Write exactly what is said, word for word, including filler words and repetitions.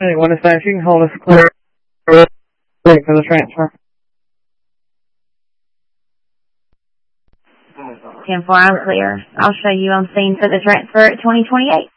Anyone is there, if you can hold us clear wait for the transfer. ten four, I'm clear. I'll show you on scene for the transfer at twenty twenty-eight.